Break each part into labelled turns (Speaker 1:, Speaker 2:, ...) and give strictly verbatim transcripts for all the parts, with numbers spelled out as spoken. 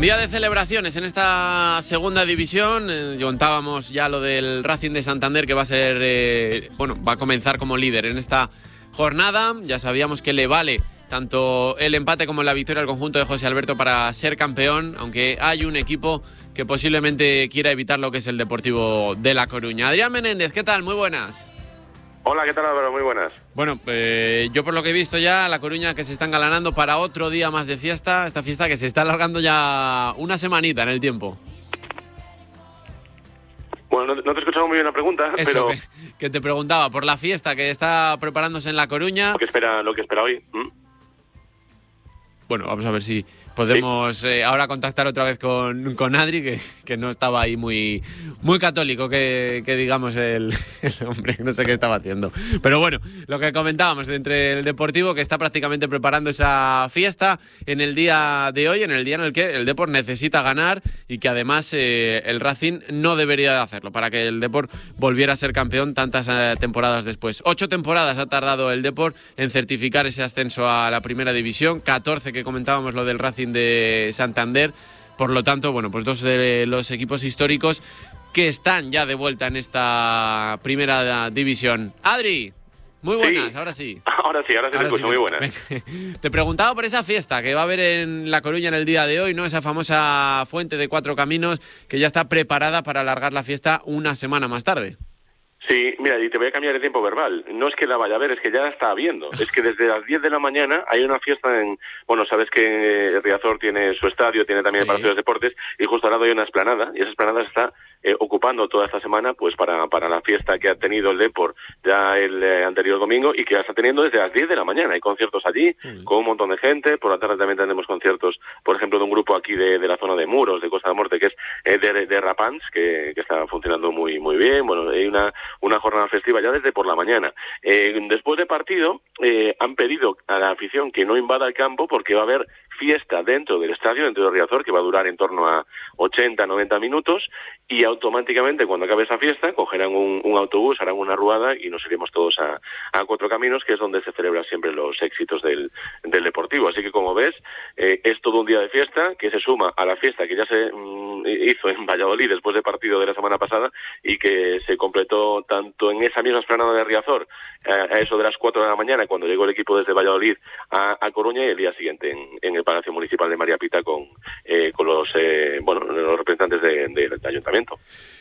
Speaker 1: Día de celebraciones en esta segunda división. Eh, contábamos ya lo del Racing de Santander, que va a ser, eh, bueno, va a comenzar como líder en esta jornada. Ya sabíamos que le vale tanto el empate como la victoria al conjunto de José Alberto para ser campeón, aunque hay un equipo que posiblemente quiera evitar lo que es el Deportivo de La Coruña. Adrián Menéndez, ¿qué tal? Muy buenas.
Speaker 2: Hola, ¿qué tal, Álvaro? Muy buenas.
Speaker 1: Bueno, eh, yo por lo que he visto ya, La Coruña que se está engalanando para otro día más de fiesta, esta fiesta que se está alargando ya una semanita en el tiempo.
Speaker 2: Bueno, no, no te he escuchado muy bien la pregunta,
Speaker 1: Eso,
Speaker 2: pero...
Speaker 1: Que, que te preguntaba por la fiesta que está preparándose en La Coruña.
Speaker 2: Lo que espera, lo que espera hoy. ¿Mm?
Speaker 1: Bueno, vamos a ver si podemos ¿Sí? eh, ahora contactar otra vez con, con Adri, que, que no estaba ahí muy, muy católico, que, que digamos el, el hombre, no sé qué estaba haciendo. Pero bueno, lo que comentábamos entre el Deportivo, que está prácticamente preparando esa fiesta en el día de hoy, en el día en el que el Depor necesita ganar y que además eh, el Racing no debería de hacerlo para que el Depor volviera a ser campeón tantas eh, temporadas después. Ocho temporadas ha tardado el Depor en certificar ese ascenso a la primera división, catorce que comentábamos lo del Racing de Santander. Por lo tanto, bueno, pues dos de los equipos históricos que están ya de vuelta en esta primera división. Adri, muy buenas,
Speaker 2: sí.
Speaker 1: ahora sí.
Speaker 2: Ahora sí, ahora sí te escucho, muy buenas.
Speaker 1: Te preguntaba por esa fiesta que va a haber en La Coruña en el día de hoy, ¿no? Esa famosa fuente de cuatro caminos que ya está preparada para alargar la fiesta una semana más tarde.
Speaker 2: Sí, mira, y te voy a cambiar el tiempo verbal. No es que la vaya a ver, es que ya la está habiendo. Es que desde las diez de la mañana hay una fiesta en... Bueno, sabes que Riazor tiene su estadio, tiene también sí. el Palacio de los Deportes, y justo al lado hay una explanada, y esa explanada está eh, ocupando toda esta semana pues para para la fiesta que ha tenido el Depor ya el eh, anterior domingo, y que la está teniendo desde las diez de la mañana. Hay conciertos allí, sí. con un montón de gente. Por la tarde también tenemos conciertos, por ejemplo, de un grupo aquí de, de la zona de Muros, de Costa de Morte, que es eh, de, de Rapans, que, que está funcionando muy muy bien. Bueno, hay una... una jornada festiva ya desde por la mañana. Eh, después de partido, eh, han pedido a la afición que no invada el campo porque va a haber fiesta dentro del estadio, dentro del Riazor, que va a durar en torno a ochenta, noventa minutos, y automáticamente cuando acabe esa fiesta cogerán un, un autobús, harán una ruada y nos iremos todos a, a Cuatro Caminos, que es donde se celebran siempre los éxitos del, del Deportivo. Así que, como ves, eh, es todo un día de fiesta que se suma a la fiesta que ya se mm, hizo en Valladolid después del partido de la semana pasada y que se completó tanto en esa misma explanada de Riazor eh, a eso de las cuatro de la mañana, cuando llegó el equipo desde Valladolid a, a Coruña, y el día siguiente en, en el Palacio Municipal de María Pita con eh, con los eh, bueno los representantes de, de, del ayuntamiento.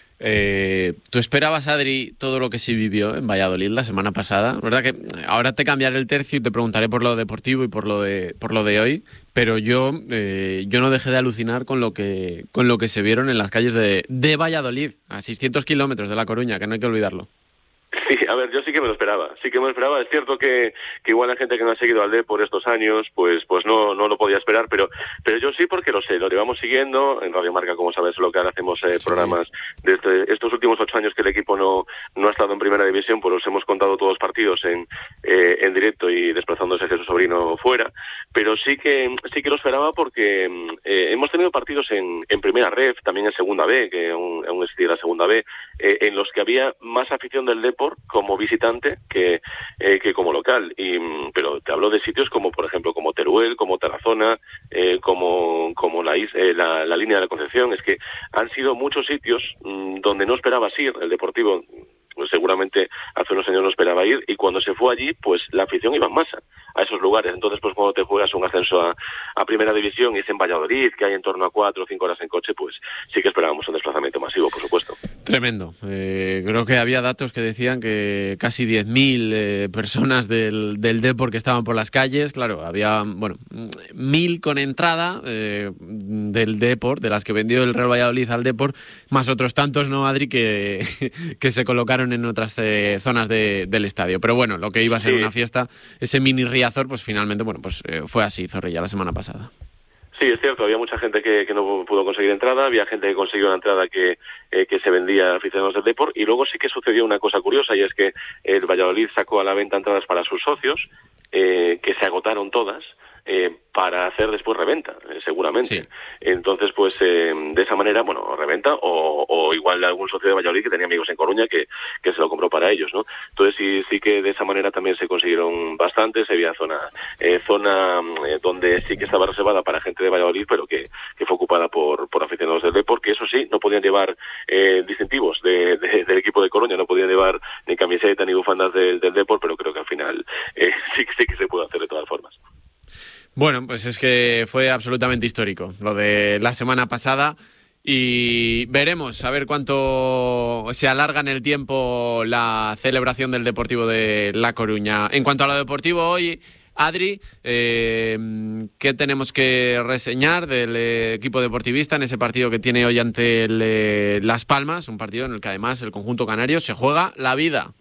Speaker 1: Eh, ¿Tú esperabas, Adri, todo lo que se vivió en Valladolid la semana pasada? ¿Verdad que ahora te cambiaré el tercio y te preguntaré por lo deportivo y por lo de por lo de hoy? Pero yo eh, yo no dejé de alucinar con lo que con lo que se vieron en las calles de, de Valladolid, a seiscientos kilómetros de La Coruña, que no hay que olvidarlo.
Speaker 2: Sí, a ver, yo sí que me lo esperaba, sí que me lo esperaba. Es cierto que, que igual la gente que no ha seguido al D por estos años, pues pues no no lo podía esperar, pero pero yo sí, porque lo sé, lo llevamos siguiendo. En Radio Marca, como sabes, local, hacemos eh, sí. programas de este, estos últimos ocho años que el equipo no no ha estado en primera división, pues los hemos contado todos los partidos en eh, en directo y desplazándose Jesús Sobrino fuera, pero sí que sí que lo esperaba porque eh, hemos tenido partidos en, en primera ref, también en segunda B, que aún, aún existía la segunda B, eh, en los que había más afición del Depor como visitante que eh, que como local. Y pero te hablo de sitios como, por ejemplo, como Teruel, como Tarazona, eh, como como la, eh, la la línea de la Concepción. Es que han sido muchos sitios mmm, donde no esperabas ir. El Deportivo pues seguramente hace unos años no esperaba ir, y cuando se fue allí, pues la afición iba en masa a esos lugares. Entonces, pues cuando te juegas un ascenso a, a primera división y es en Valladolid, que hay en torno a cuatro o cinco horas en coche, pues sí que esperábamos un desplazamiento masivo, por supuesto.
Speaker 1: Tremendo. Eh, creo que había datos que decían que casi diez mil eh, personas del, del Depor que estaban por las calles. Claro, había, bueno, mil con entrada eh, del Depor, de las que vendió el Real Valladolid al Depor, más otros tantos, ¿no, Adri?, que, que se colocaron en otras eh, zonas de, del estadio. Pero bueno, lo que iba a ser sí. una fiesta, ese mini Riazor, pues finalmente, bueno, pues eh, fue así, Zorrilla, la semana pasada.
Speaker 2: Sí, es cierto, había mucha gente que, que no pudo conseguir entrada, había gente que consiguió una entrada que, eh, que se vendía a aficionados del Depor, y luego sí que sucedió una cosa curiosa, y es que el Valladolid sacó a la venta entradas para sus socios, eh, que se agotaron todas. eh, para hacer después reventa, eh, seguramente.
Speaker 1: Sí.
Speaker 2: Entonces, pues eh, de esa manera, bueno, reventa o, o igual algún socio de Valladolid que tenía amigos en Coruña que, que se lo compró para ellos, ¿no? Entonces sí, sí que de esa manera también se consiguieron bastantes, había zona eh, zona eh, donde sí que estaba reservada para gente de Valladolid, pero que, que fue ocupada por, por aficionados del Depor, que eso sí, no podían llevar eh, distintivos de, de, del equipo de Coruña, no podían llevar ni camiseta ni bufandas del, del Depor, pero creo que al final eh, sí, sí que se pudo hacer de todas formas.
Speaker 1: Bueno, pues es que fue absolutamente histórico lo de la semana pasada y veremos a ver cuánto se alarga en el tiempo la celebración del Deportivo de La Coruña. En cuanto a lo deportivo hoy, Adri, eh, ¿qué tenemos que reseñar del eh, equipo deportivista en ese partido que tiene hoy ante el, eh, Las Palmas? Un partido en el que además el conjunto canario se juega la vida.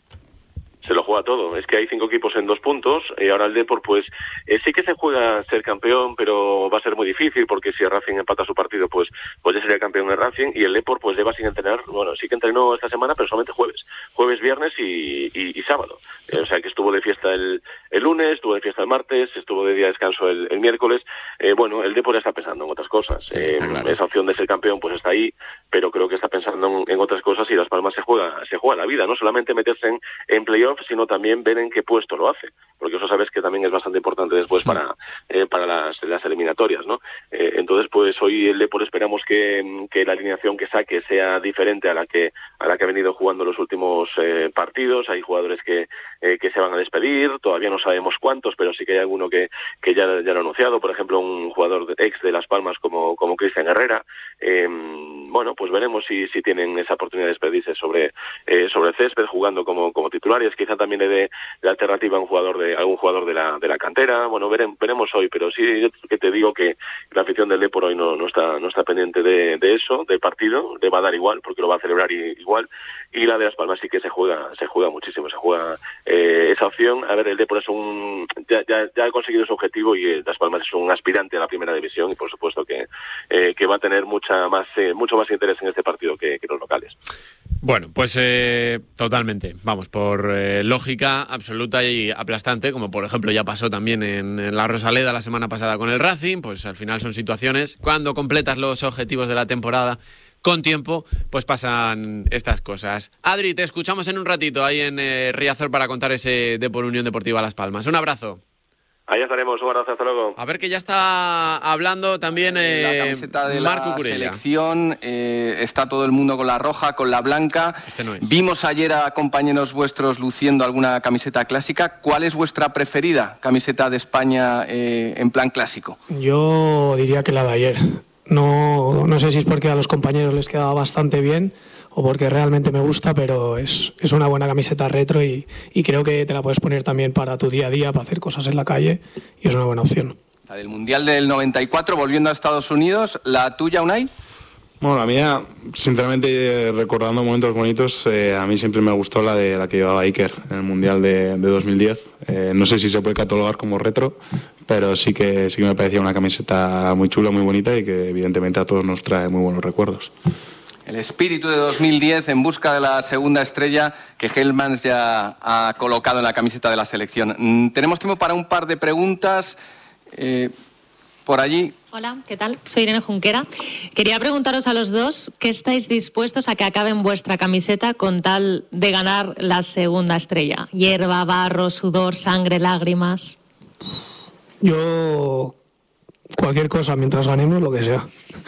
Speaker 2: Se lo juega todo. Es que hay cinco equipos en dos puntos y ahora el Depor, pues eh, sí que se juega ser campeón, pero va a ser muy difícil porque si el Racing empata su partido, pues pues ya sería campeón el Racing, y el Depor pues lleva sin entrenar, bueno, sí que entrenó esta semana, pero solamente jueves, jueves, viernes y, y, y sábado. Eh, o sea que estuvo de fiesta el, el lunes, estuvo de fiesta el martes, estuvo de día de descanso el, el miércoles. Eh, bueno, el Depor está pensando en otras cosas.
Speaker 1: Sí,
Speaker 2: eh,
Speaker 1: claro.
Speaker 2: Esa opción de ser campeón pues está ahí, pero creo que está pensando en, en otras cosas, y Las Palmas se juega, se juega la vida, no solamente meterse en, en playoffs, sino también ver en qué puesto lo hace, porque eso sabes que también es bastante importante después para eh, para las, las eliminatorias, ¿no? Eh, entonces, pues hoy el Depor esperamos que, que la alineación que saque sea diferente a la que a la que ha venido jugando los últimos eh, partidos. Hay jugadores que eh, que se van a despedir, todavía no sabemos cuántos, pero sí que hay alguno que que ya, ya lo ha anunciado, por ejemplo, un jugador de, ex de Las Palmas como como Cristian Herrera. Eh, bueno, pues veremos si si tienen esa oportunidad de despedirse sobre eh, sobre el césped jugando como como titulares. Quizá también le dé la alternativa a un jugador de algún jugador de la de la cantera. Bueno, veremos, veremos hoy, pero sí yo que te digo que la afición del Depor hoy no no está no está pendiente de, de eso, del partido, le va a dar igual porque lo va a celebrar y, igual, y la de Las Palmas sí que se juega se juega muchísimo, se juega eh, esa opción. A ver, el Depor es un ya, ya ya ha conseguido su objetivo y el Las Palmas es un aspirante a la primera división, y por supuesto que eh, que va a tener mucha más eh, mucho más interés en este partido que, que los locales.
Speaker 1: Bueno, pues eh, totalmente, vamos, por eh, lógica absoluta y aplastante, como por ejemplo ya pasó también en, en la Rosaleda la semana pasada con el Racing. Pues al final son situaciones, cuando completas los objetivos de la temporada con tiempo, pues pasan estas cosas. Adri, te escuchamos en un ratito ahí en eh, Riazor para contar ese Depor Unión Deportiva Las Palmas. Un abrazo.
Speaker 2: Ahí estaremos, un abrazo, hasta luego.
Speaker 1: A ver, que ya está hablando también eh,
Speaker 3: la camiseta de
Speaker 1: Marco
Speaker 3: la
Speaker 1: Curella.
Speaker 3: selección, eh, está todo el mundo con la roja, con la blanca.
Speaker 1: Este no es.
Speaker 3: Vimos ayer a compañeros vuestros luciendo alguna camiseta clásica. ¿Cuál es vuestra preferida camiseta de España eh, en plan clásico?
Speaker 4: Yo diría que la de ayer. No, no sé si es porque a los compañeros les quedaba bastante bien o porque realmente me gusta, pero es, es una buena camiseta retro y, y creo que te la puedes poner también para tu día a día, para hacer cosas en la calle, y es una buena opción.
Speaker 3: La del Mundial del noventa y cuatro, volviendo a Estados Unidos. ¿La tuya, Unai?
Speaker 5: Bueno, la mía, sinceramente, recordando momentos bonitos, eh, a mí siempre me gustó la de la que llevaba Iker en el Mundial de, de dos mil diez. Eh, no sé si se puede catalogar como retro, pero sí que sí que me parecía una camiseta muy chula, muy bonita, y que evidentemente a todos nos trae muy buenos recuerdos.
Speaker 3: El espíritu de dos mil diez en busca de la segunda estrella que Hellmans ya ha colocado en la camiseta de la selección. Mm, tenemos tiempo para un par de preguntas. Eh, por allí.
Speaker 6: Hola, ¿qué tal? Soy Irene Junquera. Quería preguntaros a los dos qué estáis dispuestos a que acabe en vuestra camiseta con tal de ganar la segunda estrella. Hierba, barro, sudor, sangre, lágrimas.
Speaker 4: Yo, cualquier cosa, mientras ganemos, lo que sea.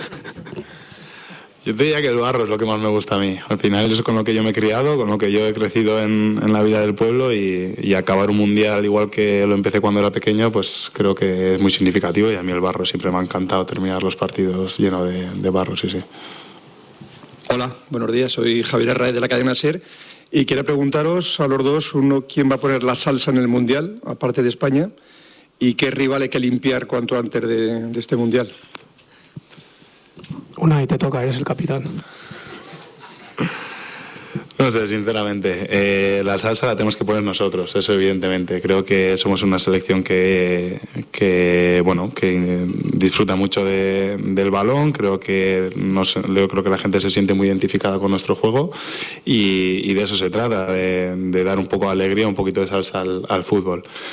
Speaker 5: Yo te diría que el barro es lo que más me gusta a mí. Al final es con lo que yo me he criado, con lo que yo he crecido en, en la vida del pueblo, y, y acabar un mundial igual que lo empecé cuando era pequeño, pues creo que es muy significativo, y a mí el barro siempre me ha encantado terminar los partidos lleno de, de barro, sí, sí.
Speaker 7: Hola, buenos días, soy Javier Arraez de la cadena SER y quiero preguntaros a los dos, uno, ¿quién va a poner la salsa en el mundial, aparte de España? ¿Y qué rival hay que limpiar cuanto antes de, de este mundial?
Speaker 4: Una y te toca, eres el capitán.
Speaker 5: No sé, sinceramente, eh, la salsa la tenemos que poner nosotros, eso evidentemente. Creo que somos una selección que, que bueno, que disfruta mucho de, del balón. Creo que nos, yo creo que la gente se siente muy identificada con nuestro juego, y, y de eso se trata, de, de dar un poco de alegría, un poquito de salsa al, al fútbol.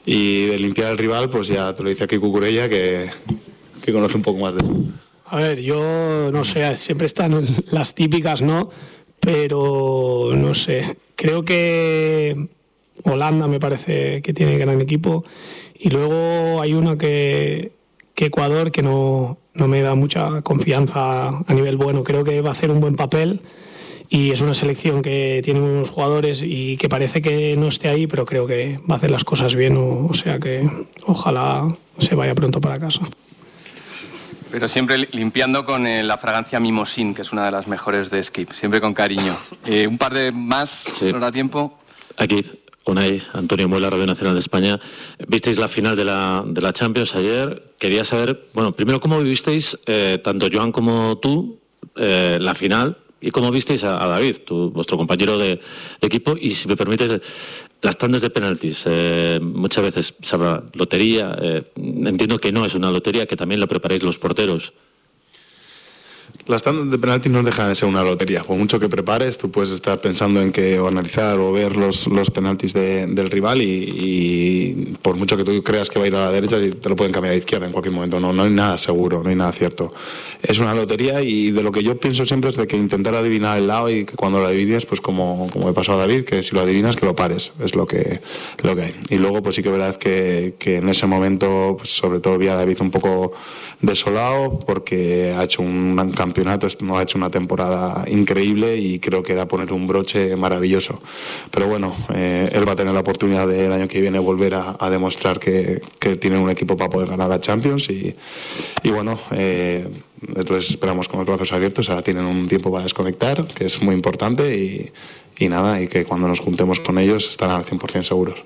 Speaker 5: Y de limpiar al rival, pues ya te lo dice aquí Cucurella, que, que conoce un poco más de eso.
Speaker 4: A ver, yo no sé, siempre están las típicas, ¿no? Pero no sé, creo que Holanda me parece que tiene gran equipo, y luego hay una que, que Ecuador, que no, no me da mucha confianza a nivel bueno. Creo que va a hacer un buen papel y es una selección que tiene unos jugadores y que parece que no esté ahí, pero creo que va a hacer las cosas bien, o, o sea que ojalá se vaya pronto para casa.
Speaker 3: Pero siempre limpiando con eh, la fragancia Mimosín, que es una de las mejores de Skip, siempre con cariño. Eh, un par de más, sí. ¿No da tiempo?
Speaker 8: Aquí, Unai, Antonio Muela, Radio Nacional de España. Visteis la final de la, de la Champions ayer. Quería saber, bueno, primero, ¿cómo vivisteis, eh, tanto Joan como tú, eh, la final? ¿Y cómo visteis a, a David, tu, vuestro compañero de, de equipo? Y si me permites, las tandas de penaltis. Eh, muchas veces se habla lotería. Eh, entiendo que no es una lotería, que también la preparáis los porteros.
Speaker 5: Las tandas de penaltis no dejan de ser una lotería. Por mucho que prepares, tú puedes estar pensando en que o analizar o ver los, los penaltis de, del rival, y, y por mucho que tú creas que va a ir a la derecha, te lo pueden cambiar a la izquierda en cualquier momento. No, no hay nada seguro, no hay nada cierto. Es una lotería, y de lo que yo pienso siempre es de que intentar adivinar el lado, y que cuando lo adivines, pues como, como me pasó a David, que si lo adivinas, que lo pares. Es lo que, lo que hay. Y luego, pues sí que es verdad que, que en ese momento, pues sobre todo vi a David un poco desolado, porque ha hecho un gran campeonato, no ha hecho una temporada increíble, y creo que era poner un broche maravilloso. Pero bueno, eh, él va a tener la oportunidad de el año que viene volver a, a demostrar que, que tiene un equipo para poder ganar la Champions, y, y bueno, eh, les esperamos con los brazos abiertos. Ahora tienen un tiempo para desconectar, que es muy importante, y, y nada, y que cuando nos juntemos con ellos estarán al cien por ciento seguros.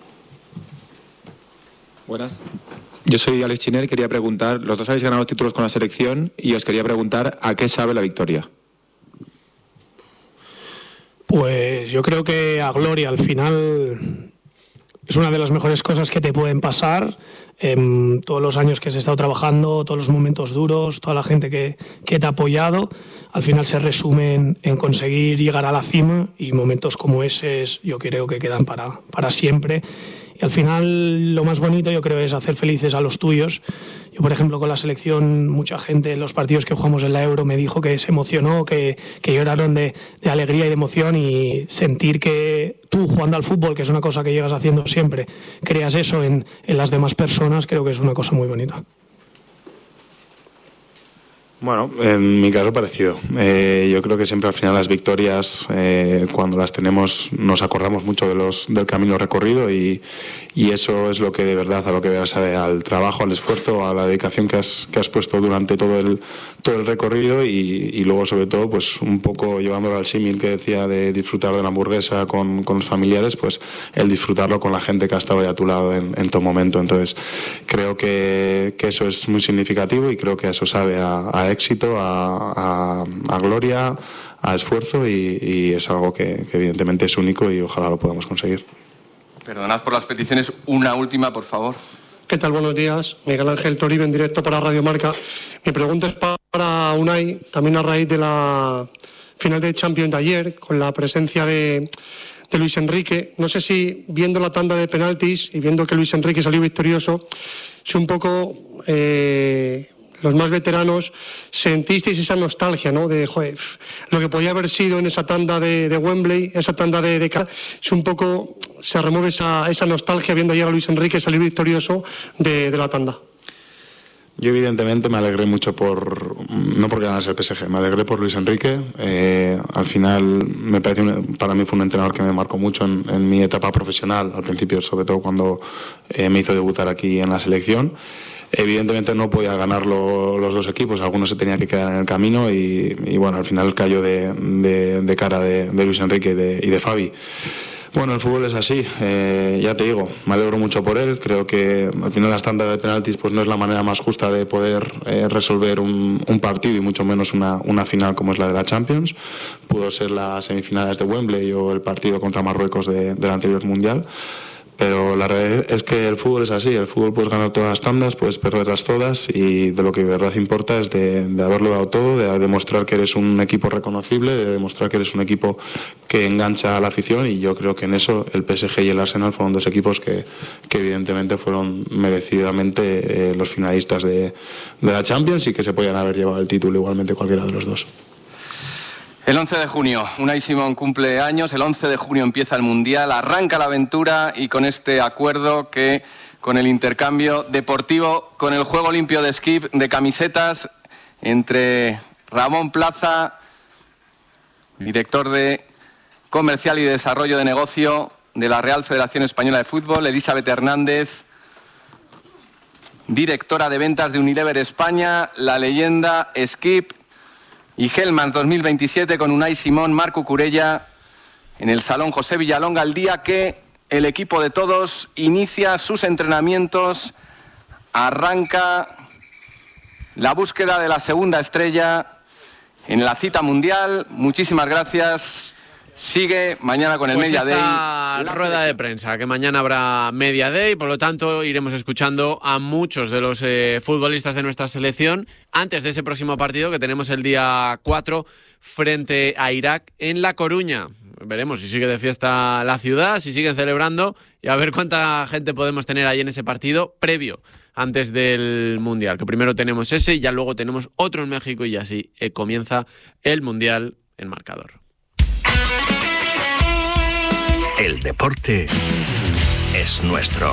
Speaker 9: Buenas. Yo soy Alex Chiner, quería preguntar, los dos habéis ganado títulos con la selección, y os quería preguntar a qué sabe la victoria.
Speaker 4: Pues yo creo que a gloria. Al final es una de las mejores cosas que te pueden pasar. En todos los años que has estado trabajando, todos los momentos duros, toda la gente que, que te ha apoyado, al final se resumen en conseguir llegar a la cima, y momentos como ese yo creo que quedan para, para siempre. Y al final lo más bonito, yo creo, es hacer felices a los tuyos. Yo, por ejemplo, con la selección, mucha gente en los partidos que jugamos en la Euro me dijo que se emocionó, que, que lloraron de, de alegría y de emoción, y sentir que tú, jugando al fútbol, que es una cosa que llegas haciendo siempre, creas eso en, en las demás personas, creo que es una cosa muy bonita.
Speaker 5: Bueno, en mi caso parecido. Eh, yo creo que siempre al final las victorias, eh, cuando las tenemos, nos acordamos mucho de los del camino recorrido, y, y eso es lo que de verdad, a lo que veas, al trabajo, al esfuerzo, a la dedicación que has, que has puesto durante todo el, todo el recorrido, y, y luego sobre todo pues un poco llevándolo al símil que decía de disfrutar de la hamburguesa con, con los familiares, pues el disfrutarlo con la gente que ha estado ahí a tu lado en, en todo momento. Entonces creo que, que eso es muy significativo, y creo que eso sabe a, a éxito, a, a, a gloria, a esfuerzo, y, y es algo que, que evidentemente es único, y ojalá lo podamos conseguir.
Speaker 3: Perdonad por las peticiones, una última, por favor.
Speaker 10: ¿Qué tal? Buenos días. Miguel Ángel Toribio, en directo para Radio Marca. Mi pregunta es para Unai, también a raíz de la final de Champions de ayer, con la presencia de, de Luis Enrique. No sé si, viendo la tanda de penaltis y viendo que Luis Enrique salió victorioso, si un poco eh, los más veteranos sentisteis esa nostalgia, ¿no? De joder, lo que podía haber sido en esa tanda de, de Wembley, esa tanda de, de si un poco se remueve esa, esa nostalgia viendo ayer a Luis Enrique salir victorioso de, de la tanda.
Speaker 5: Yo evidentemente me alegré mucho por, no porque ganase el P S G, me alegré por Luis Enrique. Eh, al final me parece un, para mí fue un entrenador que me marcó mucho en, en mi etapa profesional, al principio, sobre todo cuando eh, me hizo debutar aquí en la selección. Evidentemente no podía ganarlo los dos equipos, algunos se tenía que quedar en el camino, y, y bueno, al final cayó de, de, de cara de, de Luis Enrique y de, y de Fabi. Bueno, el fútbol es así, eh, ya te digo, me alegro mucho por él. Creo que al final las tandas de penaltis pues no es la manera más justa de poder eh, resolver un, un partido, y mucho menos una, una final como es la de la Champions. Pudo ser las semifinales de Wembley o el partido contra Marruecos de, del anterior Mundial. pero la realidad es que el fútbol es así, el fútbol puedes ganar todas las tandas, puedes perderlas todas, y de lo que de verdad importa es de, de haberlo dado todo, de demostrar que eres un equipo reconocible, de demostrar que eres un equipo que engancha a la afición, y yo creo que en eso el P S G y el Arsenal fueron dos equipos que, que evidentemente fueron merecidamente eh, los finalistas de, de la Champions, y que se podían haber llevado el título igualmente cualquiera de los dos.
Speaker 3: El once de junio, Unai Simón cumple años, el once de junio empieza el Mundial, arranca la aventura, y con este acuerdo que, con el intercambio deportivo, con el juego limpio de Skip, de camisetas, entre Ramón Plaza, director de Comercial y Desarrollo de Negocio de la Real Federación Española de Fútbol, Elizabeth Hernández, directora de ventas de Unilever España, la leyenda Skip, y Hellmann's dos mil veintisiete con Unai Simón, Marc Cucurella, en el Salón José Villalonga, el día que el equipo de todos inicia sus entrenamientos, arranca la búsqueda de la segunda estrella en la cita mundial. Muchísimas gracias. Sigue mañana con el
Speaker 1: pues
Speaker 3: Media Day.
Speaker 1: La rueda de prensa, que mañana habrá Media Day, por lo tanto iremos escuchando a muchos de los eh, futbolistas de nuestra selección antes de ese próximo partido que tenemos el día cuatro frente a Irak en La Coruña. Veremos si sigue de fiesta la ciudad, si siguen celebrando, y a ver cuánta gente podemos tener ahí en ese partido previo, antes del Mundial, que primero tenemos ese y ya luego tenemos otro en México, y así eh, comienza el Mundial en marcador.
Speaker 11: El deporte es nuestro.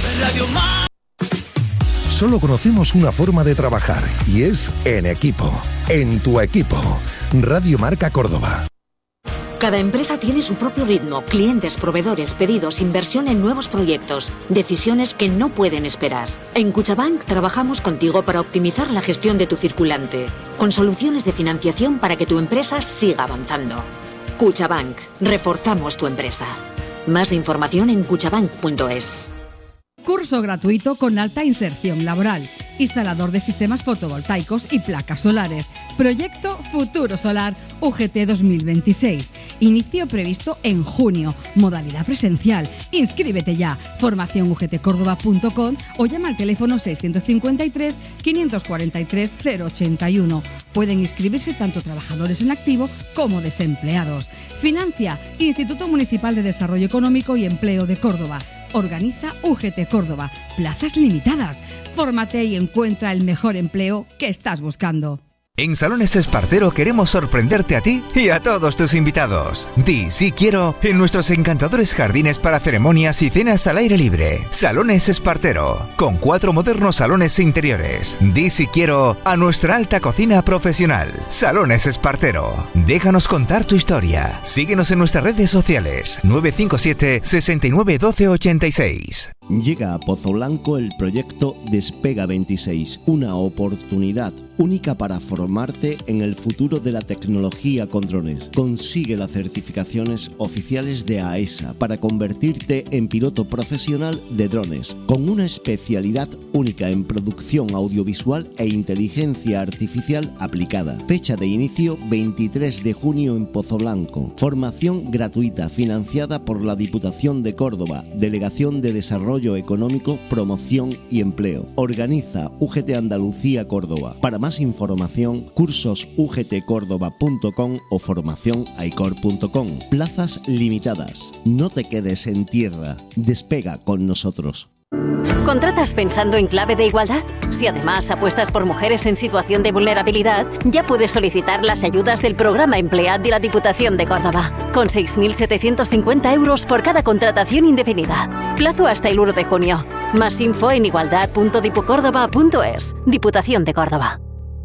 Speaker 11: Solo conocemos una forma de trabajar, y es en equipo. En tu equipo. Radio Marca Córdoba.
Speaker 12: Cada empresa tiene su propio ritmo, clientes, proveedores, pedidos, inversión en nuevos proyectos, decisiones que no pueden esperar. En Cuchabank trabajamos contigo para optimizar la gestión de tu circulante, con soluciones de financiación para que tu empresa siga avanzando. Cuchabank, reforzamos tu empresa. Más información en cuchabank punto es.
Speaker 13: Curso gratuito con alta inserción laboral. Instalador de sistemas fotovoltaicos y placas solares. Proyecto Futuro Solar U G T dos mil veintiséis. Inicio previsto en junio. Modalidad presencial. Inscríbete ya. Formación u g t córdoba punto com o llama al teléfono seiscientos cincuenta y tres, quinientos cuarenta y tres, cero ochenta y uno. Pueden inscribirse tanto trabajadores en activo como desempleados. Financia Instituto Municipal de Desarrollo Económico y Empleo de Córdoba. Organiza U G T Córdoba. Plazas limitadas. Fórmate y encuentra el mejor empleo que estás buscando.
Speaker 14: En Salones Espartero queremos sorprenderte a ti y a todos tus invitados. Di sí quiero en nuestros encantadores jardines para ceremonias y cenas al aire libre. Salones Espartero, con cuatro modernos salones interiores. Di sí quiero a nuestra alta cocina profesional. Salones Espartero. Déjanos contar tu historia. Síguenos en nuestras redes sociales. nueve cinco siete, sesenta y nueve, doce ochenta y seis.
Speaker 15: Llega a Pozo Blanco el proyecto Despega veintiséis, una oportunidad única para formarte en el futuro de la tecnología con drones. Consigue las certificaciones oficiales de A E S A para convertirte en piloto profesional de drones, con una especialidad única en producción audiovisual e inteligencia artificial aplicada. Fecha de inicio veintitrés de junio en Pozo Blanco. Formación gratuita financiada por la Diputación de Córdoba, Delegación de Desarrollo Económico, Promoción y Empleo. Organiza U G T Andalucía Córdoba. Para más información, cursos u g t córdoba punto com o formación aicor punto com. Plazas limitadas. No te quedes en tierra. Despega con nosotros.
Speaker 16: ¿Contratas pensando en clave de igualdad? Si además apuestas por mujeres en situación de vulnerabilidad, ya puedes solicitar las ayudas del programa Emplead de la Diputación de Córdoba, con seis mil setecientos cincuenta euros por cada contratación indefinida. Plazo hasta el uno de junio. Más info en igualdad punto dipucórdoba punto es. Diputación de Córdoba.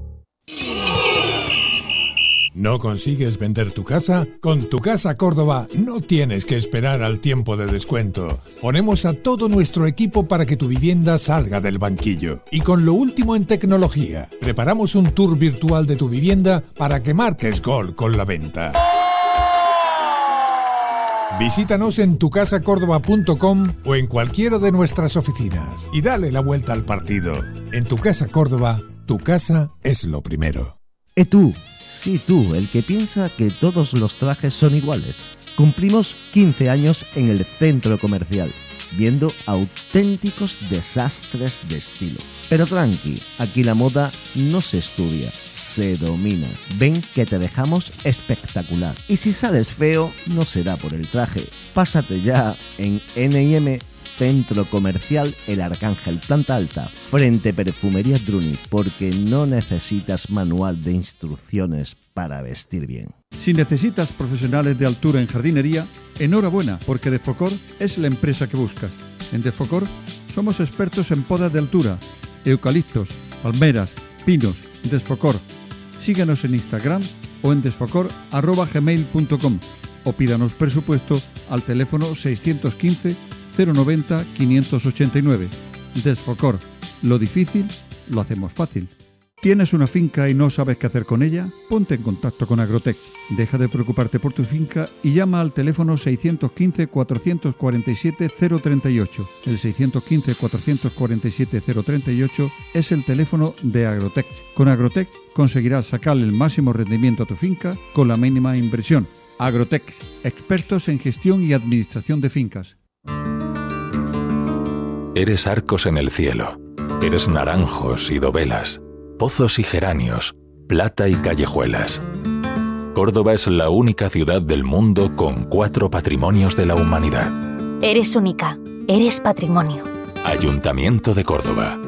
Speaker 17: ¿No consigues vender tu casa? Con Tu Casa Córdoba no tienes que esperar al tiempo de descuento. Ponemos a todo nuestro equipo para que tu vivienda salga del banquillo. Y con lo último en tecnología, preparamos un tour virtual de tu vivienda para que marques gol con la venta. Visítanos en tu casa córdoba punto com o en cualquiera de nuestras oficinas y dale la vuelta al partido. En Tu Casa Córdoba, tu casa es lo primero.
Speaker 18: ¿Y tú? Sí, tú, el que piensa que todos los trajes son iguales. Cumplimos quince años en el centro comercial. viendo auténticos desastres de estilo. Pero tranqui, aquí la moda no se estudia, se domina. Ven que te dejamos espectacular. Y si sales feo, no será por el traje. Pásate ya en N y M Centro Comercial El Arcángel, planta alta, frente Perfumería Druni, porque no necesitas manual de instrucciones para vestir bien.
Speaker 19: Si necesitas profesionales de altura en jardinería, enhorabuena, porque Defocor es la empresa que buscas. En Defocor somos expertos en podas de altura, eucaliptos, palmeras, pinos. Desfocor. Síguenos en Instagram o en desfocor arroba gmail punto com o pídanos presupuesto al teléfono seiscientos quince, cero noventa, quinientos ochenta y nueve. Desfocor. Lo difícil lo hacemos fácil. ¿Tienes una finca y no sabes qué hacer con ella? Ponte en contacto con Agrotech. Deja de preocuparte por tu finca y llama al teléfono seiscientos quince, cuatrocientos cuarenta y siete, cero treinta y ocho. El seiscientos quince, cuatrocientos cuarenta y siete, cero treinta y ocho es el teléfono de Agrotech. Con Agrotech conseguirás sacarle el máximo rendimiento a tu finca con la mínima inversión. Agrotech, expertos en gestión y administración de fincas.
Speaker 20: Eres arcos en el cielo. Eres naranjos y dovelas, pozos y geranios, plata y callejuelas. Córdoba es la única ciudad del mundo con cuatro patrimonios de la humanidad.
Speaker 21: Eres única, eres patrimonio.
Speaker 20: Ayuntamiento de Córdoba.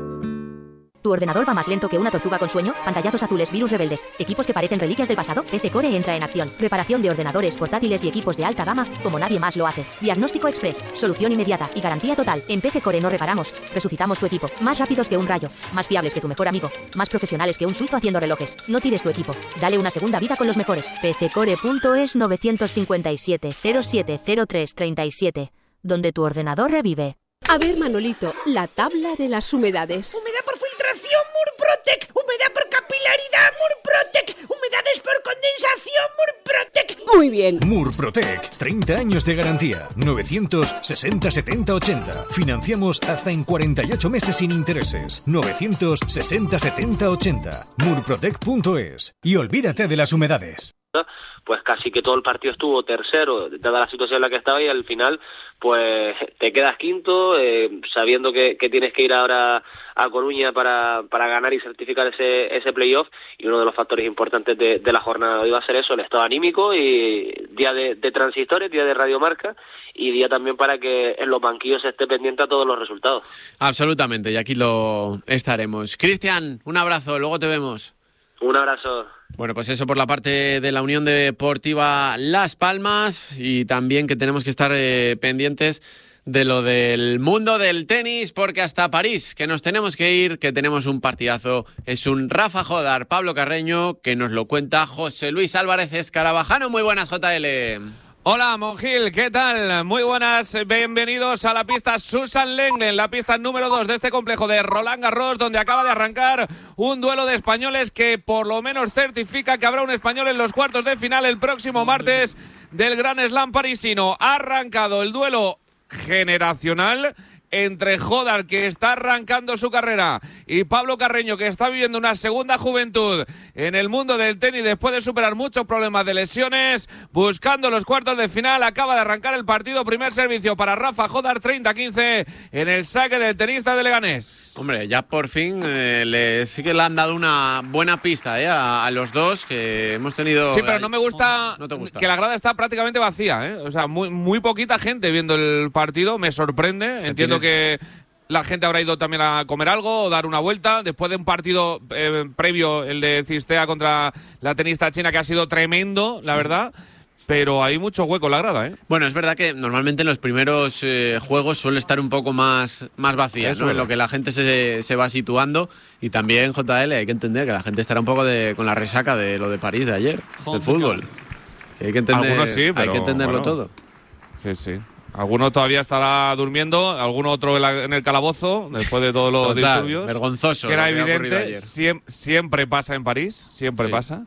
Speaker 22: ¿Tu ordenador va más lento que una tortuga con sueño? Pantallazos azules, virus rebeldes, equipos que parecen reliquias del pasado. P C Core entra en acción. Reparación de ordenadores, portátiles y equipos de alta gama como nadie más lo hace. Diagnóstico express, solución inmediata y garantía total. En P C Core no reparamos, resucitamos tu equipo. Más rápidos que un rayo, más fiables que tu mejor amigo, más profesionales que un suizo haciendo relojes. No tires tu equipo, dale una segunda vida con los mejores. P C core punto es nueve cinco siete, cero siete cero tres tres siete, donde tu ordenador revive.
Speaker 23: A ver, Manolito, la tabla de las humedades.
Speaker 24: Humedad por filtración, Murprotec. Humedad por capilaridad, Murprotec. Humedades por condensación, Murprotec.
Speaker 23: Muy bien.
Speaker 25: Murprotec, treinta años de garantía. novecientos sesenta setenta ochenta. Financiamos hasta en cuarenta y ocho meses sin intereses. novecientos sesenta setenta ochenta. Murprotec punto es. Y olvídate de las humedades.
Speaker 26: Pues casi que todo el partido estuvo tercero, dada la situación en la que estaba, y al final pues te quedas quinto, eh, sabiendo que, que tienes que ir ahora a Coruña para, para ganar y certificar ese, ese playoff, y uno de los factores importantes de, de la jornada de hoy va a ser eso, el estado anímico, y día de, de transistores, día de radiomarca, y día también para que en los banquillos se esté pendiente a todos los resultados.
Speaker 1: Absolutamente, y aquí lo estaremos. Cristian, un abrazo, luego te vemos.
Speaker 26: Un abrazo.
Speaker 1: Bueno, pues eso por la parte de la Unión Deportiva Las Palmas, y también que tenemos que estar eh, pendientes de lo del mundo del tenis, porque hasta París, que nos tenemos que ir, que tenemos un partidazo. Es un Rafa Jodar, Pablo Carreño, que nos lo cuenta José Luis Álvarez Escarabajano. Muy buenas, J L.
Speaker 27: Hola, Monjil, ¿qué tal? Muy buenas, bienvenidos a la pista Susan Lenglen, la pista número dos de este complejo de Roland Garros, donde acaba de arrancar un duelo de españoles que por lo menos certifica que habrá un español en los cuartos de final el próximo martes del Grand Slam parisino. Ha arrancado el duelo generacional entre Jodar, que está arrancando su carrera, y Pablo Carreño, que está viviendo una segunda juventud en el mundo del tenis después de superar muchos problemas de lesiones, buscando los cuartos de final. Acaba de arrancar el partido, primer servicio para Rafa Jodar, treinta quince en el saque del tenista de Leganés.
Speaker 1: Hombre, ya por fin eh, le, sí que le han dado una buena pista eh, a, a los dos, que hemos tenido...
Speaker 27: Sí, pero no me gusta,
Speaker 1: no, no gusta
Speaker 27: que la grada está prácticamente vacía, ¿eh? O sea, muy, muy poquita gente viendo el partido, me sorprende, entiendo que que la gente habrá ido también a comer algo o dar una vuelta después de un partido eh, previo, el de Cistea contra la tenista china, que ha sido tremendo, la verdad, pero hay mucho hueco en la grada, ¿eh?
Speaker 1: Bueno, es verdad que normalmente en los primeros eh, juegos suele estar un poco más, más vacía, ¿no? En lo que la gente se, se va situando, y también, J L, hay que entender que la gente estará un poco de, con la resaca de lo de París de ayer, del fútbol. Que hay que entender,
Speaker 27: Algunos sí, pero,
Speaker 1: hay que entenderlo
Speaker 27: bueno,
Speaker 1: todo.
Speaker 27: Sí, sí. Alguno todavía estará durmiendo, alguno otro en, la, en el calabozo, después de todos los
Speaker 1: Total,
Speaker 27: disturbios.
Speaker 1: Vergonzoso.
Speaker 27: Que era evidente, siem, siempre pasa en París, siempre sí. pasa.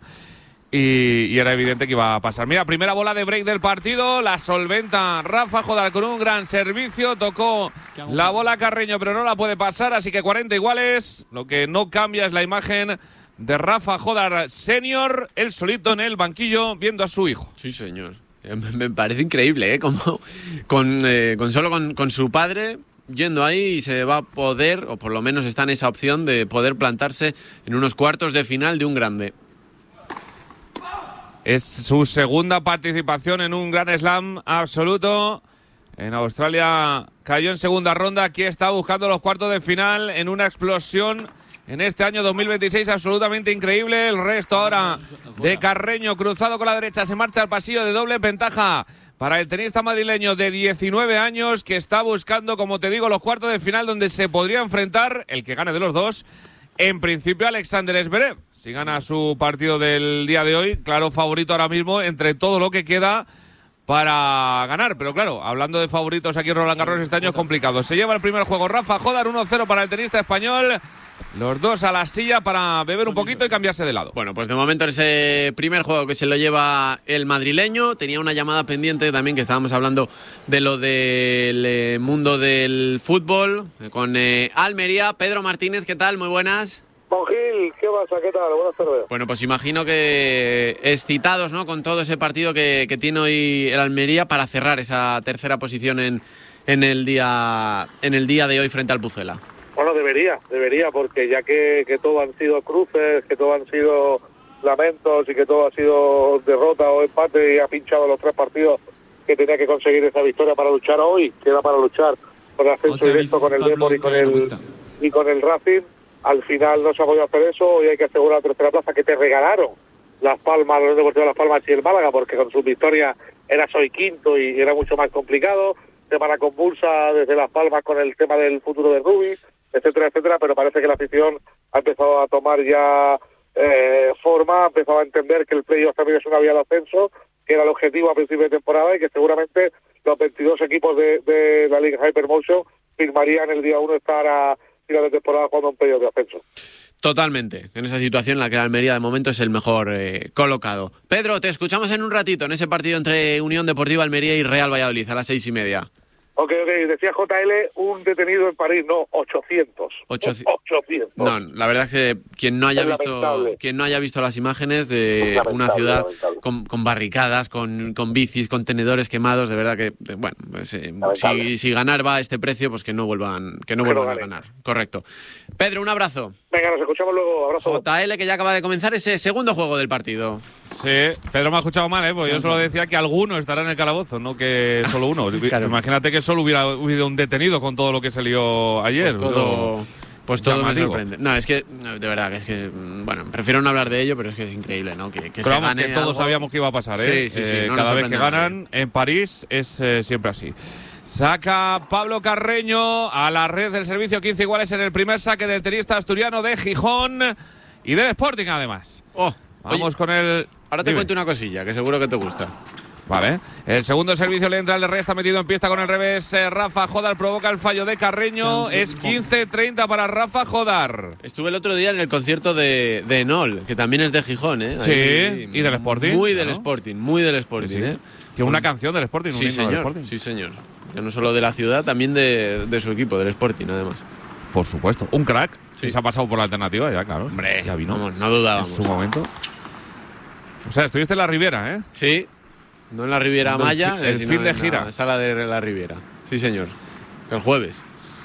Speaker 27: Y, y era evidente que iba a pasar. Mira, primera bola de break del partido, la solventa Rafa Jodar con un gran servicio, tocó la bola Carreño, pero no la puede pasar, así que cuarenta iguales. Lo que no cambia es la imagen de Rafa Jodar senior, él solito en el banquillo, viendo a su hijo.
Speaker 1: Sí, señor. Me parece increíble, ¿eh? Como con, eh, con solo con, con su padre yendo ahí se va a poder, o por lo menos está en esa opción de poder plantarse en unos cuartos de final de un grande.
Speaker 27: Es su segunda participación en un Grand Slam absoluto. En Australia cayó en segunda ronda. Aquí está buscando los cuartos de final en una explosión en este año dos mil veintiséis absolutamente increíble. El resto ahora de Carreño cruzado con la derecha. Se marcha al pasillo de doble ventaja para el tenista madrileño de diecinueve años que está buscando, como te digo, los cuartos de final donde se podría enfrentar el que gane de los dos. En principio, Alexander Zverev, si gana su partido del día de hoy, claro favorito ahora mismo entre todo lo que queda para ganar. Pero claro, hablando de favoritos aquí en Roland Garros, este año es complicado. Se lleva el primer juego Rafa Jódar, uno cero para el tenista español. Los dos a la silla para beber un poquito y cambiarse de lado.
Speaker 1: Bueno, pues de momento ese primer juego que se lo lleva el madrileño. Tenía una llamada pendiente también, que estábamos hablando de lo del eh, mundo del fútbol con eh, Almería. Pedro Martínez, ¿qué tal? Muy buenas.
Speaker 2: Don Gil, ¿qué pasa? ¿Qué tal? Buenas tardes.
Speaker 1: Bueno, pues imagino que excitados, ¿no?, con todo ese partido que, que tiene hoy el Almería para cerrar esa tercera posición en, en, el, día, en el día de hoy frente al Pucela.
Speaker 2: Bueno, debería, debería, porque ya que, que todo han sido cruces, que todo han sido lamentos y que todo ha sido derrota o empate y ha pinchado los tres partidos que tenía que conseguir esa victoria para luchar hoy, que era para luchar por el ascenso directo con el Depor y con el, y con el Racing. Al final no se ha podido hacer eso, hoy hay que asegurar la tercera plaza que te regalaron Las Palmas, los Deportivos de Las Palmas y el Málaga, porque con su victoria eras hoy quinto y era mucho más complicado. Semana convulsa desde Las Palmas con el tema del futuro de Rubí, etcétera, etcétera, pero parece que la afición ha empezado a tomar ya eh, forma, ha empezado a entender que el playoff también es una vía de ascenso, que era el objetivo a principio de temporada y que seguramente los veintidós equipos de, de la Liga Hypermotion firmarían el día uno estar a final de temporada jugando un playoff de ascenso.
Speaker 1: Totalmente, en esa situación en la que Almería de momento es el mejor eh, colocado. Pedro, te escuchamos en un ratito en ese partido entre Unión Deportiva Almería y Real Valladolid a las seis y media.
Speaker 2: Ok, ok, decía J L, un detenido en París, no, ochocientos.
Speaker 1: ochocientos.
Speaker 2: ochocientos.
Speaker 1: No, la verdad es que quien no haya
Speaker 2: es
Speaker 1: visto quien no haya visto las imágenes de una ciudad con, con barricadas, con, con bicis, con tenedores quemados, de verdad que, bueno, pues, eh, si, si ganar va a este precio, pues que no vuelvan, que no
Speaker 2: Que no
Speaker 1: vuelvan a
Speaker 2: ganen.
Speaker 1: ganar. Correcto. Pedro, un abrazo.
Speaker 2: Venga, nos escuchamos luego, abrazo.
Speaker 1: J L, que ya acaba de comenzar ese segundo juego del partido.
Speaker 27: Sí, Pedro me ha escuchado mal, ¿eh? Porque yo solo decía que alguno estará en el calabozo, no que solo uno.
Speaker 1: Claro.
Speaker 27: Imagínate que solo hubiera habido un detenido con todo lo que se lió ayer.
Speaker 1: Pues todo,
Speaker 27: No,
Speaker 1: pues todo me
Speaker 27: llamativo.
Speaker 1: sorprende. No, es que, de verdad, que es que, bueno, prefiero no hablar de ello, pero es que es increíble, ¿no? Que, que
Speaker 27: Pero
Speaker 1: se
Speaker 27: vamos,
Speaker 1: gane
Speaker 27: que todos
Speaker 1: algo.
Speaker 27: sabíamos que iba a pasar, ¿eh?
Speaker 1: Sí, sí, sí,
Speaker 27: Eh,
Speaker 1: no nos
Speaker 27: cada vez que
Speaker 1: sorprende a
Speaker 27: ganan en París es eh, siempre así. Saca Pablo Carreño a la red del servicio quince iguales en el primer saque del tenista asturiano de Gijón y del Sporting, además.
Speaker 1: Oh,
Speaker 27: Vamos
Speaker 1: oye,
Speaker 27: con el…
Speaker 1: Ahora te
Speaker 27: Dime.
Speaker 1: cuento una cosilla, que seguro que te gusta.
Speaker 27: Vale. El segundo servicio le entra al de Rey, está metido en pista con el revés. eh, Rafa Jódar provoca el fallo de Carreño. Es quince treinta para Rafa Jódar.
Speaker 1: Estuve el otro día en el concierto de, de Enol, que también es de Gijón, ¿eh?
Speaker 27: Sí,
Speaker 1: Ahí,
Speaker 27: y del Sporting.
Speaker 1: Muy del
Speaker 27: claro.
Speaker 1: Sporting, muy del Sporting,
Speaker 27: Sí, sí.
Speaker 1: ¿eh?
Speaker 27: Tiene una canción del Sporting, un
Speaker 1: Sí,
Speaker 27: himno del
Speaker 1: señor,
Speaker 27: Sporting.
Speaker 1: sí, señor. Ya no solo de la ciudad, también de, de su equipo, del Sporting, además.
Speaker 27: Por supuesto. Un crack.
Speaker 1: Sí.
Speaker 27: Sí. Se ha pasado por la alternativa, ya, claro.
Speaker 1: Hombre,
Speaker 27: ya vino.
Speaker 1: vamos, no dudábamos.
Speaker 27: En su momento. O sea, estuviste en la Riviera, ¿eh?
Speaker 1: Sí, no en la Riviera
Speaker 27: El
Speaker 1: Maya,
Speaker 27: fi- el
Speaker 1: sino
Speaker 27: fin de
Speaker 1: en
Speaker 27: gira.
Speaker 1: la sala de la Riviera. Sí, señor. El jueves.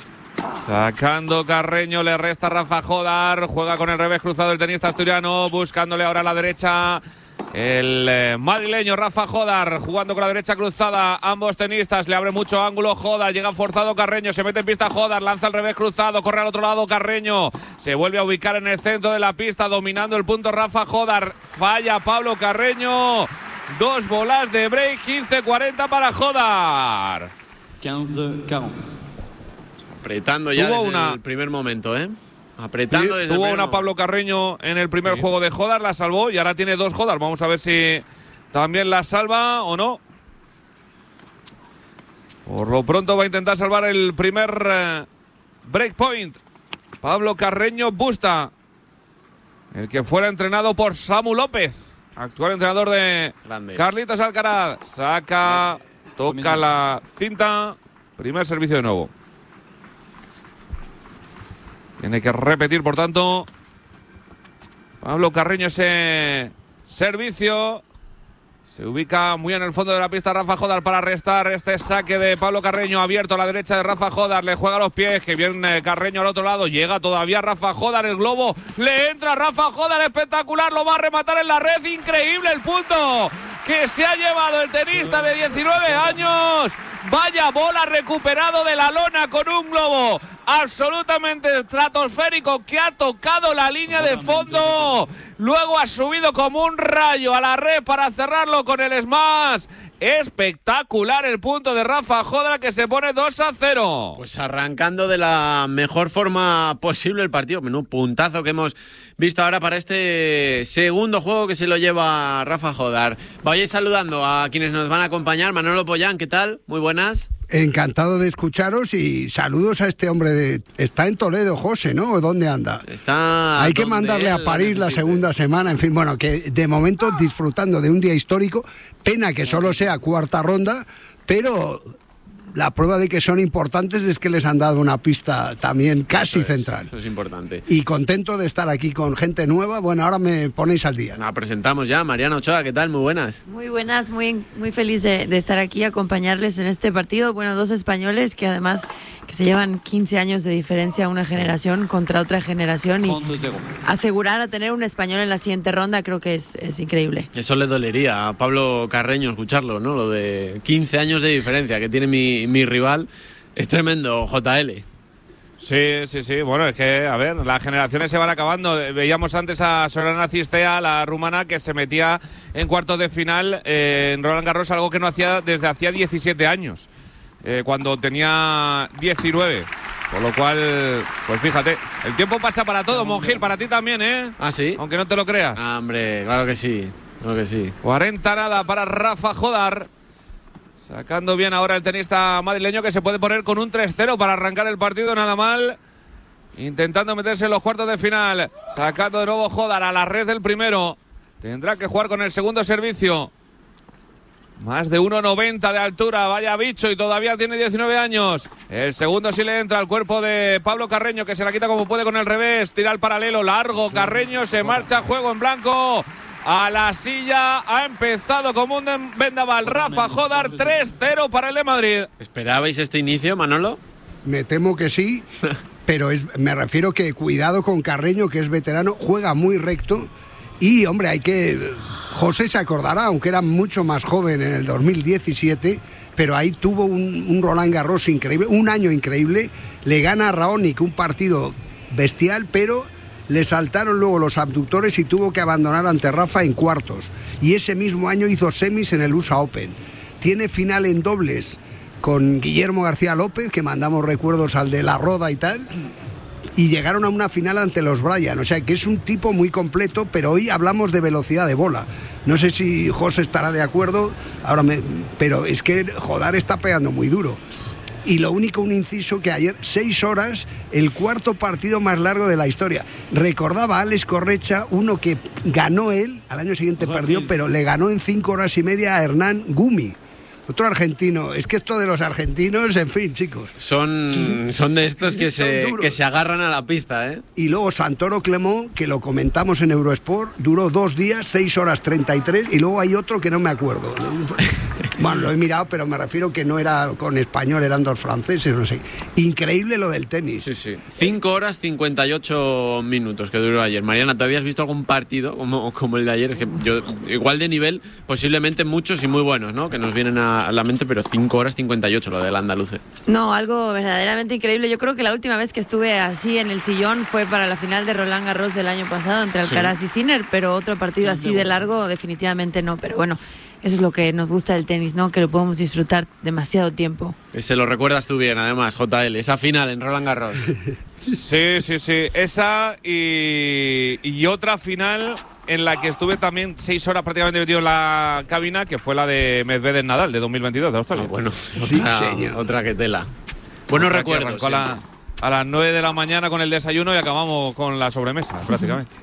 Speaker 27: Sacando Carreño, le resta Rafa Jódar. Juega con el revés cruzado el tenista asturiano. Buscándole ahora a la derecha el eh, madrileño Rafa Jódar. Jugando con la derecha cruzada. Ambos tenistas. Le abre mucho ángulo Jódar. Llega forzado Carreño. Se mete en pista Jódar. Lanza el revés cruzado. Corre al otro lado Carreño. Se vuelve a ubicar en el centro de la pista. Dominando el punto Rafa Jódar. Falla Pablo Carreño. Dos bolas de break. quince cuarenta para Jódar.
Speaker 1: Apretando ya
Speaker 27: Tuvo
Speaker 1: desde
Speaker 27: una-
Speaker 1: el primer momento, ¿é? Apretando desde el
Speaker 27: Tuvo
Speaker 1: primer
Speaker 27: una
Speaker 1: momento.
Speaker 27: Pablo Carreño en el primer juego de Jódar, la salvó y ahora tiene dos Jódar. Vamos a ver si también la salva o no. Por lo pronto va a intentar salvar el primer eh, breakpoint. Pablo Carreño Busta, el que fuera entrenado por Samu López, actual entrenador de
Speaker 1: Grande.
Speaker 27: Carlitos Alcaraz. Saca, toca la cinta. Primer servicio de nuevo. Tiene que repetir, por tanto, Pablo Carreño ese servicio. Se ubica muy en el fondo de la pista Rafa Jodar para restar este saque de Pablo Carreño, abierto a la derecha de Rafa Jodar, le juega los pies, que viene Carreño al otro lado, llega todavía Rafa Jodar, el globo, le entra Rafa Jodar, espectacular, lo va a rematar en la red, increíble el punto que se ha llevado el tenista de diecinueve años. Vaya bola recuperado de la lona con un globo absolutamente estratosférico que ha tocado la línea de fondo. Luego ha subido como un rayo a la red para cerrarlo con el smash. Espectacular el punto de Rafa Jodar, que se pone dos a cero.
Speaker 1: Pues arrancando de la mejor forma posible el partido. Menudo puntazo que hemos visto ahora para este segundo juego que se lo lleva Rafa Jodar. Vayáis saludando a quienes nos van a acompañar. Manolo Pollán, ¿qué tal? Muy buenas.
Speaker 4: Encantado de escucharos y saludos a este hombre. De, está en Toledo, José, ¿no? ¿O dónde anda?
Speaker 1: Está.
Speaker 4: Hay que mandarle a París la segunda semana. En fin, bueno, que de momento disfrutando de un día histórico. Pena que solo sea cuarta ronda, pero la prueba de que son importantes es que les han dado una pista también casi
Speaker 1: eso es,
Speaker 4: central.
Speaker 1: Eso es importante.
Speaker 4: Y contento de estar aquí con gente nueva. Bueno, ahora me ponéis al día.
Speaker 1: La presentamos ya. Mariana Ochoa, ¿qué tal? Muy buenas.
Speaker 5: Muy buenas, muy, muy feliz de, de estar aquí, acompañarles en este partido. Bueno, dos españoles que además que se llevan quince años de diferencia, una generación contra otra generación, y asegurar a tener un español en la siguiente ronda creo que es, es increíble.
Speaker 1: Eso le dolería a Pablo Carreño escucharlo, ¿no? Lo de quince años de diferencia que tiene mi, mi rival. Es tremendo, J L.
Speaker 27: Sí, sí, sí. Bueno, es que, a ver, las generaciones se van acabando. Veíamos antes a Sorana Cistea, la rumana, que se metía en cuartos de final eh, en Roland Garros, algo que no hacía desde hacía diecisiete años, eh, cuando tenía diecinueve. Por lo cual, pues fíjate, el tiempo pasa para todo, Monjil, para ti también, ¿eh?
Speaker 1: Ah, sí.
Speaker 27: Aunque no te lo creas.
Speaker 1: Ah, hombre, claro que sí, claro que sí.
Speaker 27: cuarenta nada para Rafa Jodar. Sacando bien ahora el tenista madrileño, que se puede poner con un tres cero para arrancar el partido, nada mal. Intentando meterse en los cuartos de final. Sacando de nuevo Jodar a la red del primero. Tendrá que jugar con el segundo servicio. Más de uno noventa de altura, vaya bicho, y todavía tiene diecinueve años. El segundo sí le entra al cuerpo de Pablo Carreño, que se la quita como puede con el revés. Tira al paralelo, largo, Carreño se marcha, juego en blanco. A la silla, ha empezado como un vendaval Rafa Jodar, tres cero para el de Madrid.
Speaker 1: ¿Esperabais este inicio, Manolo?
Speaker 4: Me temo que sí, pero es, me refiero que cuidado con Carreño, que es veterano, juega muy recto y, hombre, hay que... José se acordará, aunque era mucho más joven en el dos mil diecisiete, pero ahí tuvo un, un Roland Garros increíble, un año increíble, le gana a Raonic, un partido bestial, pero... le saltaron luego los abductores y tuvo que abandonar ante Rafa en cuartos. Y ese mismo año hizo semis en el U S A Open. Tiene final en dobles con Guillermo García López, que mandamos recuerdos al de La Roda y tal. Y llegaron a una final ante los Bryan. O sea que es un tipo muy completo, pero hoy hablamos de velocidad de bola. No sé si José estará de acuerdo, ahora me, pero es que Jodar está pegando muy duro. Y lo único, un inciso, que ayer, seis horas, el cuarto partido más largo de la historia. Recordaba a Alex Correcha, uno que ganó él, al año siguiente perdió, pero le ganó en cinco horas y media a Hernán Gumi, otro argentino. Es que esto de los argentinos, en fin, chicos.
Speaker 1: Son, son de estos que se, que se agarran a la pista, ¿eh?
Speaker 4: Y luego Santoro Clemó, que lo comentamos en Eurosport, duró dos días, seis horas treinta y tres, y luego hay otro que no me acuerdo. Bueno, lo he mirado, pero me refiero que no era con español, eran dos franceses, no sé. Increíble lo del tenis.
Speaker 1: Sí, sí. cinco horas cincuenta y ocho minutos que duró ayer. Mariana, ¿tú habías visto algún partido como, como el de ayer? Es que yo, igual de nivel, posiblemente muchos y muy buenos, ¿no? Que nos vienen a, a la mente, pero cinco horas cincuenta y ocho lo del andaluce.
Speaker 5: No, algo verdaderamente increíble. Yo creo que la última vez que estuve así en el sillón fue para la final de Roland Garros del año pasado entre Alcaraz sí. y Sinner, pero otro partido así de largo definitivamente no. Pero bueno, eso es lo que nos gusta del tenis, ¿no? Que lo podemos disfrutar demasiado tiempo.
Speaker 1: Se lo recuerdas tú bien, además, J L. Esa final en Roland Garros.
Speaker 27: Sí, sí, sí. Esa y, y otra final en la que estuve también seis horas prácticamente metido en la cabina, que fue la de Medvedev Nadal de dos mil veintidós de Australia.
Speaker 1: Ah, bueno,
Speaker 4: sí,
Speaker 1: otra,
Speaker 4: señor.
Speaker 1: Otra que tela. Buenos recuerdos.
Speaker 27: A, la, a las nueve de la mañana con el desayuno y acabamos con la sobremesa, prácticamente.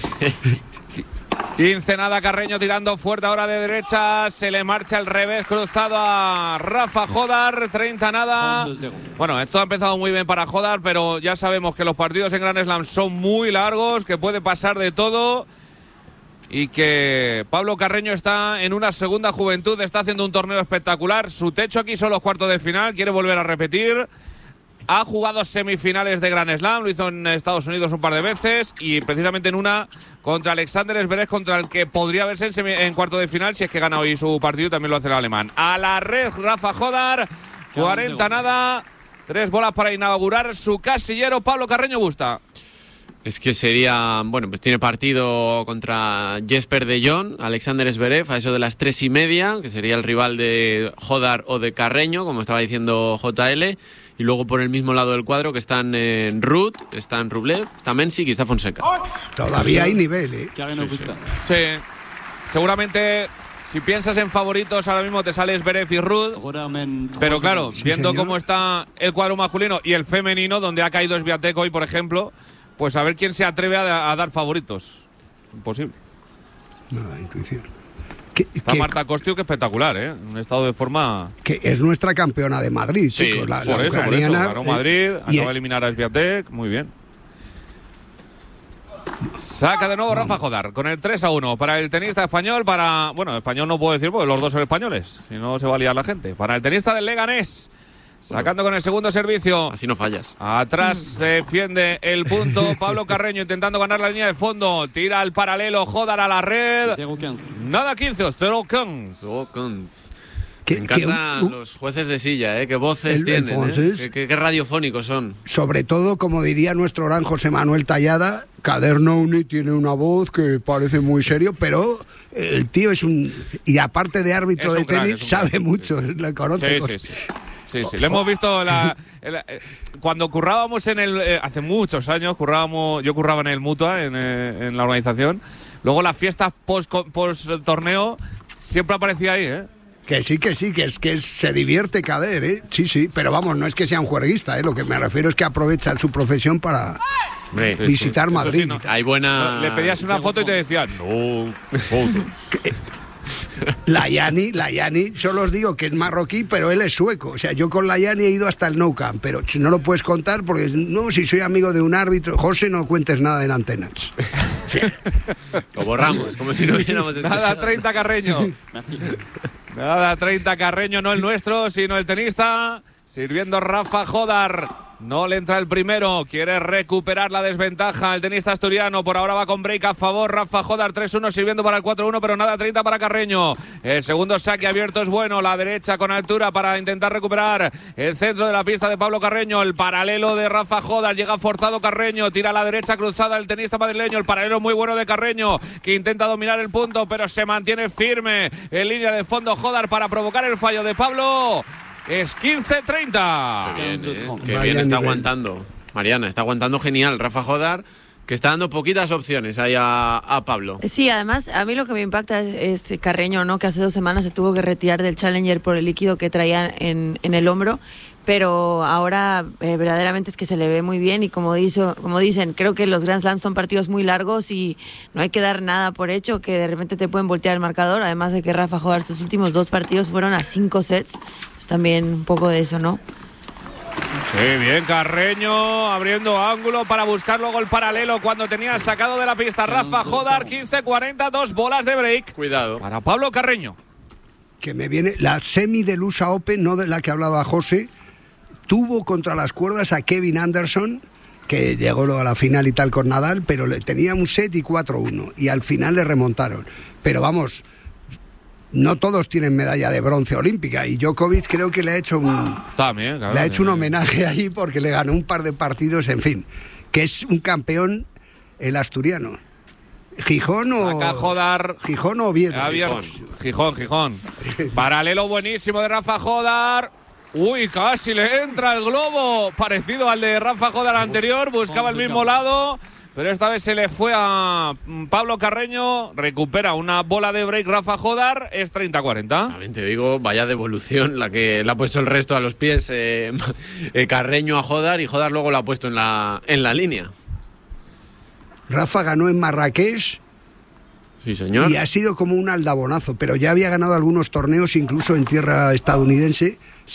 Speaker 27: quince nada, Carreño tirando fuerte ahora de derecha, se le marcha el revés cruzado a Rafa Jodar, treinta nada. Bueno, esto ha empezado muy bien para Jodar, pero ya sabemos que los partidos en Grand Slam son muy largos, que puede pasar de todo. y que Pablo Carreño está en una segunda juventud, está haciendo un torneo espectacular. Su techo aquí son los cuartos de final, quiere volver a repetir. Ha jugado semifinales de Grand Slam, lo hizo en Estados Unidos un par de veces y precisamente en una contra Alexander Zverev, contra el que podría verse en, semi, en cuarto de final si es que gana hoy su partido, también lo hace el alemán. A la red Rafa Jodar, cuarenta nada, tres bolas para inaugurar su casillero. Pablo Carreño Busta.
Speaker 1: Es que sería, bueno, pues tiene partido contra Jesper de Jong, Alexander Zverev, a eso de las tres y media, que sería el rival de Jodar o de Carreño, como estaba diciendo J L. Y luego por el mismo lado del cuadro que están en Ruud, están Rublev, está Mensik y está Fonseca.
Speaker 4: Todavía hay nivel, ¿eh?
Speaker 27: Sí, sí. sí, seguramente si piensas en favoritos ahora mismo te sale Zverev y Ruud, pero claro,
Speaker 4: sí,
Speaker 27: viendo
Speaker 4: señor.
Speaker 27: cómo está el cuadro masculino y el femenino, donde ha caído Swiatek hoy, por ejemplo, pues a ver quién se atreve a, a dar favoritos. Imposible.
Speaker 4: Nada, intuición.
Speaker 27: Está
Speaker 4: que,
Speaker 27: Marta Kostyuk, que espectacular, ¿eh? Un estado de forma...
Speaker 4: Que es nuestra campeona de Madrid,
Speaker 27: sí,
Speaker 4: chicos. La,
Speaker 27: por
Speaker 4: la
Speaker 27: eso, por eso.
Speaker 4: ucraniana,
Speaker 27: Ganó Madrid,
Speaker 4: eh,
Speaker 27: acaba de eliminar a Swiatek, muy bien. Saca de nuevo Rafa Jodar con el tres a uno para el tenista español, para... Bueno, español no puedo decir porque los dos son españoles, si no se va a liar la gente. Para el tenista del Leganés, sacando con el segundo servicio.
Speaker 1: Así no fallas.
Speaker 27: Atrás defiende el punto Pablo Carreño intentando ganar la línea de fondo. Tira al paralelo, Jodar a la red. Nada quince, cero quince.
Speaker 1: Me encantan los jueces de silla, ¿eh? Qué voces
Speaker 4: el,
Speaker 1: tienen,
Speaker 4: el
Speaker 1: ¿eh? Qué, qué, qué radiofónicos son.
Speaker 4: Sobre todo, como diría nuestro gran José Manuel Tallada, Cadernoni tiene una voz que parece muy serio, pero el tío es un... Y aparte de árbitro
Speaker 27: es
Speaker 4: de
Speaker 27: crack,
Speaker 4: tenis, sabe
Speaker 27: crack,
Speaker 4: mucho,
Speaker 27: sí.
Speaker 4: le conoce.
Speaker 27: Sí, sí, sí. Sí, sí, le hemos visto la, la, cuando currábamos en el eh, hace muchos años currábamos, yo curraba en el Mutua en, eh, en la organización. Luego las fiestas post, post torneo siempre aparecía ahí, ¿eh?
Speaker 4: Que sí, que sí, que es que es, se divierte Cader, ¿eh? Sí, sí, pero vamos, no es que sea un juerguista, ¿eh? Lo que me refiero es que aprovecha su profesión para
Speaker 1: Hombre,
Speaker 4: visitar
Speaker 27: sí,
Speaker 4: Madrid.
Speaker 27: sí, no.
Speaker 1: Hay buena...
Speaker 27: Le pedías una foto y te decían, no, fotos.
Speaker 4: La Yani, la Yani, solo os digo que es marroquí, pero él es sueco. O sea, yo con la Yani he ido hasta el Nou Camp, pero no lo puedes contar porque, no, si soy amigo de un árbitro, José, no cuentes nada en antenas. Sí.
Speaker 1: Lo borramos, como si no hubiéramos
Speaker 27: Nada,
Speaker 1: expresado.
Speaker 27: treinta Carreño. Nada, treinta Carreño, no el nuestro, sino el tenista. Sirviendo Rafa Jodar. No le entra el primero, quiere recuperar la desventaja el tenista asturiano, por ahora va con break a favor Rafa Jodar, tres uno sirviendo para el cuatro uno, pero nada, treinta para Carreño. El segundo saque abierto es bueno, la derecha con altura para intentar recuperar el centro de la pista de Pablo Carreño, el paralelo de Rafa Jodar, llega forzado Carreño, tira a la derecha cruzada el tenista madrileño, el paralelo muy bueno de Carreño, que intenta dominar el punto, pero se mantiene firme en línea de fondo Jodar para provocar el fallo de Pablo. Es quince treinta.
Speaker 1: Qué bien, eh, qué bien está aguantando. Mariana, está aguantando genial. Rafa Jodar, que está dando poquitas opciones ahí a, a Pablo.
Speaker 5: Sí, además, a mí lo que me impacta es, es Carreño, ¿no? Que hace dos semanas se tuvo que retirar del Challenger por el líquido que traía en, en el hombro. Pero ahora eh, verdaderamente es que se le ve muy bien y como, dice, como dicen, creo que los Grand Slams son partidos muy largos y no hay que dar nada por hecho, que de repente te pueden voltear el marcador, además de que Rafa Jodar sus últimos dos partidos fueron a cinco sets, pues también un poco de eso, ¿no?
Speaker 27: Sí, bien, Carreño abriendo ángulo para buscar luego el paralelo cuando tenía sacado de la pista Rafa Jodar, quince cuarenta, dos bolas de break.
Speaker 1: Cuidado.
Speaker 27: Para Pablo Carreño.
Speaker 4: Que me viene la semi del U S A Open, no de la que hablaba José, tuvo contra las cuerdas a Kevin Anderson, que llegó a la final y tal con Nadal, pero le tenía un set y cuatro uno, y al final le remontaron. Pero vamos, no todos tienen medalla de bronce olímpica, y Djokovic creo que le ha hecho un,
Speaker 27: También, claro,
Speaker 4: le ha hecho un homenaje ahí porque le ganó un par de partidos, en fin, que es un campeón el asturiano. Gijón o
Speaker 27: Saca Jodar.
Speaker 4: Gijón o Oviedo.
Speaker 27: Gijón, Gijón, Gijón. Paralelo buenísimo de Rafa Jodar. Uy, casi le entra el globo, parecido al de Rafa Jodar anterior, buscaba el mismo lado, pero esta vez se le fue a Pablo Carreño, recupera una bola de break Rafa Jodar, es treinta cuarenta.
Speaker 1: También te digo, vaya devolución la que le ha puesto el resto a los pies eh, eh, Carreño a Jodar, y Jodar luego lo ha puesto en la, en la línea.
Speaker 4: Rafa ganó en Marrakech.
Speaker 1: Sí, señor.
Speaker 4: Y ha sido como un aldabonazo, pero ya había ganado algunos torneos incluso en tierra estadounidense.